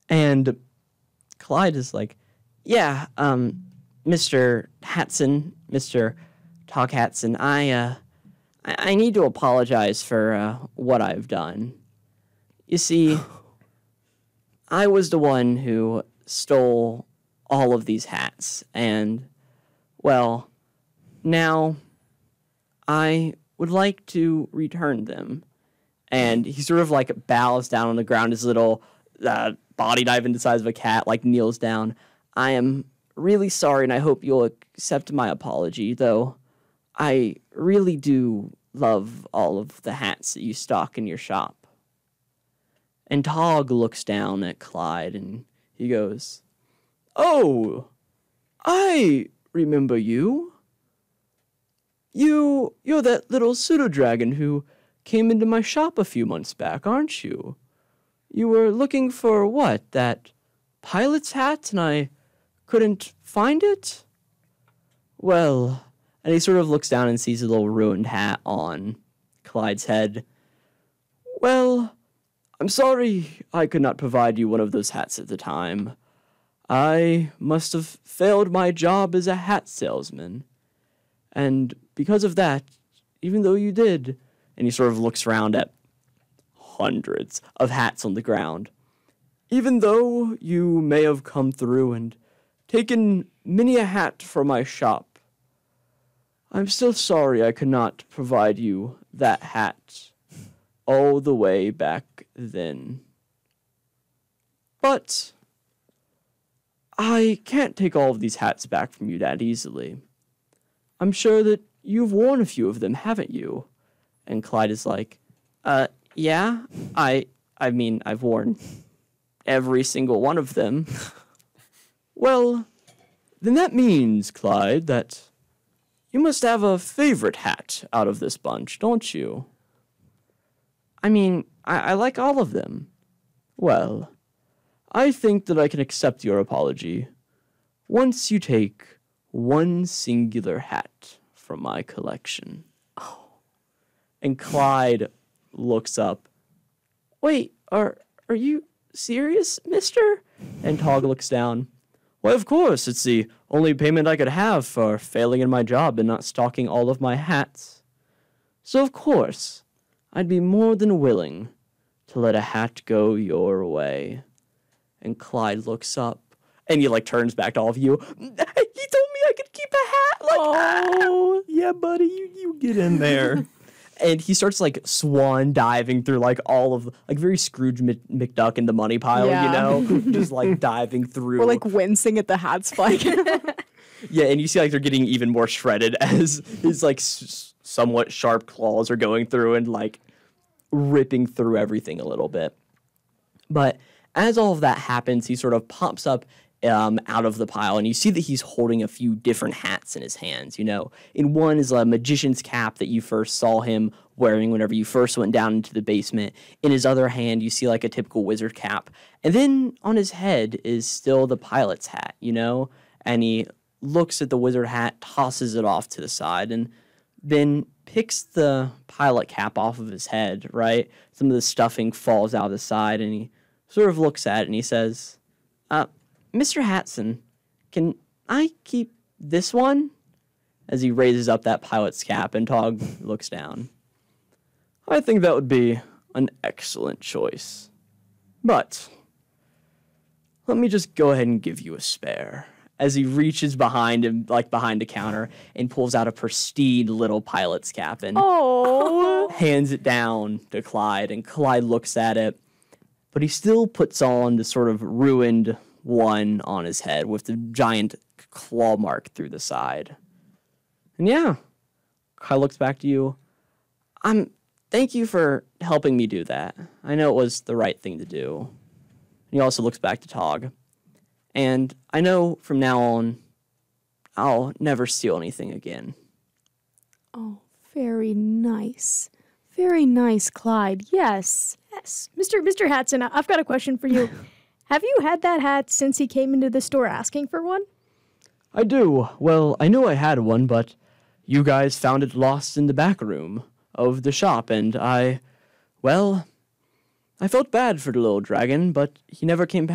And Clyde is like, yeah, Mr. Hatson, Mr. Tog Hatson, I need to apologize for what I've done. You see, I was the one who stole all of these hats, and, well, now I would like to return them. And he sort of, like, bows down on the ground, his little body diving the size of a cat, like, kneels down. I am really sorry, and I hope you'll accept my apology, though I really do love all of the hats that you stock in your shop. And Tog looks down at Clyde, and he goes, oh, I remember you. You're that little pseudo-dragon who came into my shop a few months back, aren't you? You were looking for what, that pilot's hat, and I couldn't find it? Well, and he sort of looks down and sees a little ruined hat on Clyde's head. Well, I'm sorry I could not provide you one of those hats at the time. I must have failed my job as a hat salesman. And because of that, even though you did, and he sort of looks around at hundreds of hats on the ground, even though you may have come through and taken many a hat from my shop, I'm still sorry I could not provide you that hat all the way back then. But I can't take all of these hats back from you that easily. I'm sure that you've worn a few of them, haven't you? And Clyde is like, yeah, I mean, I've worn every single one of them. Well, then that means, Clyde, that you must have a favorite hat out of this bunch, don't you? I mean, I like all of them. Well, I think that I can accept your apology once you take one singular hat from my collection. Oh. And Clyde looks up. Wait, are you serious, mister? And Tog looks down. Why, of course, it's the only payment I could have for failing in my job and not stocking all of my hats. So, of course, I'd be more than willing to let a hat go your way. And Clyde looks up, and he, like, turns back to all of you. He told me I could keep a hat. Like, oh, yeah, buddy, you get in there. And he starts, like, swan diving through, like, all of, like, very Scrooge McDuck in the money pile, you know? Just, like, diving through. Or, like, wincing at the hats flying. Yeah, and you see, like, they're getting even more shredded as his, like, somewhat sharp claws are going through and, like, ripping through everything a little bit. But as all of that happens, he sort of pops up out of the pile, and you see that he's holding a few different hats in his hands, you know. In one is a magician's cap that you first saw him wearing whenever you first went down into the basement. In his other hand, you see, like, a typical wizard cap. And then on his head is still the pilot's hat, you know. And he looks at the wizard hat, tosses it off to the side, and then picks the pilot cap off of his head, right? Some of the stuffing falls out of the side, and he sort of looks at it, and he says, Mr. Hatson, can I keep this one? As he raises up that pilot's cap, and Tog looks down. I think that would be an excellent choice. But let me just go ahead and give you a spare. As he reaches behind him, like behind the counter, and pulls out a pristine little pilot's cap and hands it down to Clyde. And Clyde looks at it, but he still puts on the sort of ruined one on his head with the giant claw mark through the side. And yeah, Clyde looks back to you. Thank you for helping me do that. I know it was the right thing to do. And he also looks back to Tog. And I know from now on, I'll never steal anything again. Oh, very nice. Very nice, Clyde. Yes. Yes. Mr. Hatson, I've got a question for you. Have you had that hat since he came into the store asking for one? I do. Well, I knew I had one, but you guys found it lost in the back room of the shop, and I felt bad for the little dragon, but he never came back.